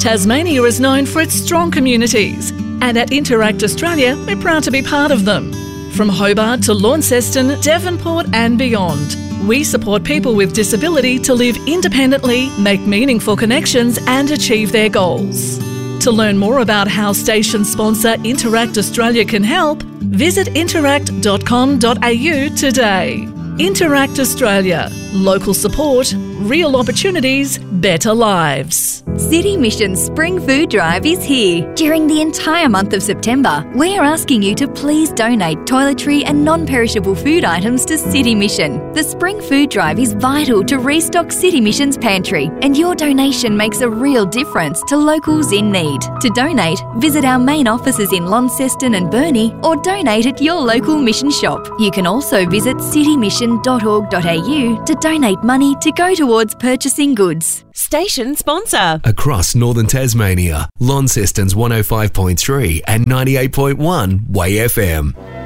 Tasmania is known for its strong communities, and at Interact Australia, we're proud to be part of them. From Hobart to Launceston, Devonport and beyond, we support people with disability to live independently, make meaningful connections and achieve their goals. To learn more about how station sponsor Interact Australia can help, visit interact.com.au today. Interact Australia. Local support, real opportunities, better lives. City Mission's Spring Food Drive is here. During the entire month of September, we are asking you to please donate toiletry and non-perishable food items to City Mission. The Spring Food Drive is vital to restock City Mission's pantry, and your donation makes a real difference to locals in need. To donate, visit our main offices in Launceston and Burnie or donate at your local mission shop. You can also visit citymission.org.au to donate money to go towards purchasing goods. Station sponsor. Across northern Tasmania, Launceston's 105.3 and 98.1 Way FM.